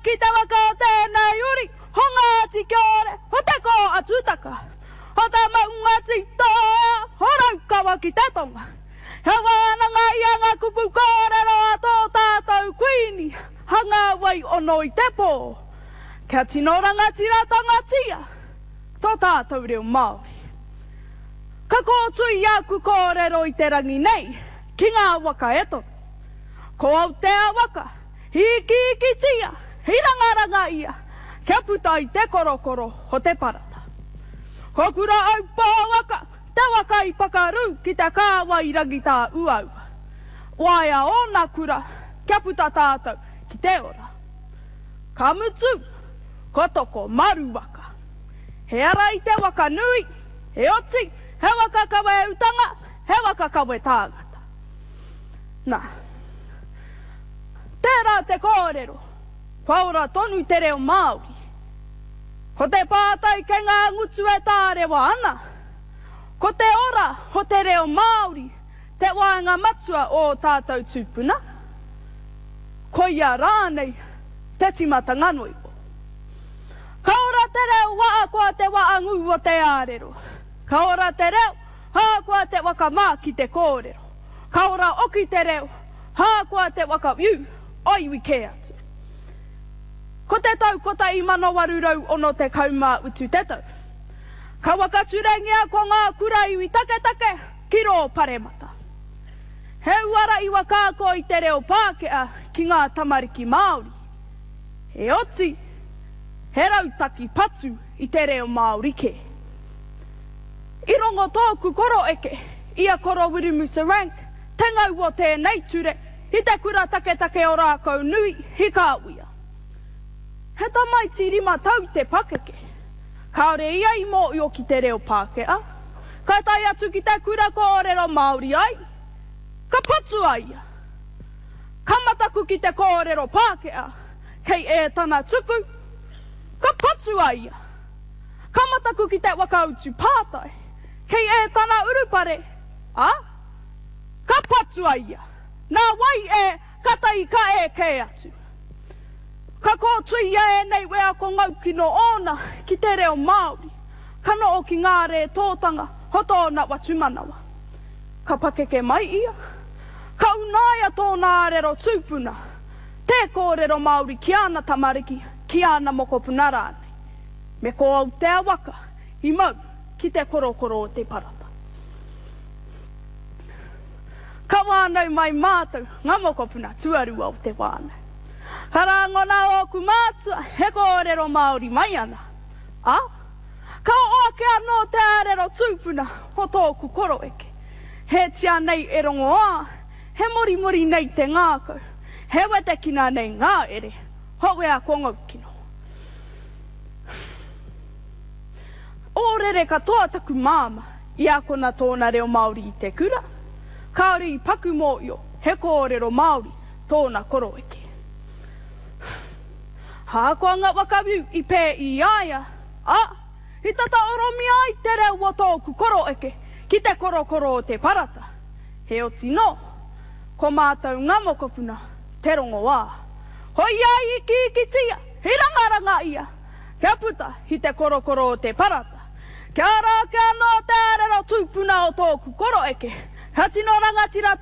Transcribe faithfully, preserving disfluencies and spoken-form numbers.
ki te waka o tēnei uri, honga ati kia ore, ho te ko atutaka. Ho te maunga titoa, ho raukawa ki te tonga. He wānanga ia ngā kupu kōrero a tō tātou kuini, hanga wai ono i te pō. Kia tino rangatira tangatia, tō tātou reo Māori. Ka kōtui aku kōrero i te rangi nei, ki ngā waka eto. Ko au te waka, hiki hiki tia, hirangaranga ia, kia puta i te korokoro ho te parata. Ko kura au pō waka, te waka i pakaru ki te kāwa i rangi tā uaua. Waia o nā kura, kia puta tātou ki te ora. Ka mutu, ko toko maru waka. He ara i te waka nui, he oti, he waka kawe utanga, he waka kawe tāgata. Nā, tērā te kōrero, kua ora tonu te reo Māori. Ko te pātai ke ngā ngutu e tārewa ana. Ko te ora ho te reo Māori, te waenga matua o tātou tūpuna. Ko ia rānei, te timata nganoi o. Ka ora te reo waa kua te waa ngu o te ārero. Ka ora te reo, hā kua te waka mā ki te kōrero. Ka ora oki te reo, hā kua te waka iu, oiwi ke atu. Ko te tau kota i manawaru rau ono te kaumā utu te tau. Ka waka turengia ko ngā kura iwi take take, ki rō paremata. He uara i waka ko i te reo Pākehā ki ngā tamariki Māori. He oti, he rautaki patu i te reo Māori ke. I rongo tōku koro eke, ia koro Wirumusa rank, te ngau o tēnei ture, i te kura take take o rākau nui, hi kā uia. He tamaiti rima tau te pakeke. Kaore ia i mō i o ki te reo Pākehā. Ka tai atu ki te kura kōrero Māori ai. Ka patu aia. Kamataku ki te kōrero Pākehā. Kei e tana tuku. Ka patu aia. Kamataku ki te wakautu pātai. Kei e tana urupare. A? Ka patu aia. Nā wai e katai ka e kei atu. Ka kōtui ia e nei wea ko ngau kino ona ki te reo Māori. Ka no o ki ngā re tōtanga ho tōna watumanawa. Ka pakeke mai ia. Ka unaia tōna rero tūpuna. Te kōrero Māori ki ana tamariki, ki ana mokopuna rānei. Me ko au te waka, i mau ki te korokoro o te parata. Ka wānau mai mātou ngā mokopuna tuarua o te wānau. Ka rangona o ku mātua, he kōrero Māori mai ana. A? Ka o ake anō te arero tūpuna ho tōku koro eke. He tia nei e rongo a, he mori mori nei te ngākau, he wete kina nei ngā ere, ho wea kongau kino. Ōrere ka toa taku māma, i a kona tōna reo Māori i te kura. Kaori i paku mō io, he kōrero Māori tōna koro eke. Hā kua ngā wakawiu i pē i aia. A, i tata oromi ai te reo o tōku koro eke, ki te korokoro o te parata. He oti no, ko mātou ngā mokopuna, te rongo wā. Hoi ai i ki ki tia, hi rangaranga ia. Kia puta, hi te korokoro o te parata. Kia rā kia no te arero tūpuna o tōku koro eke. Ka tino rangatira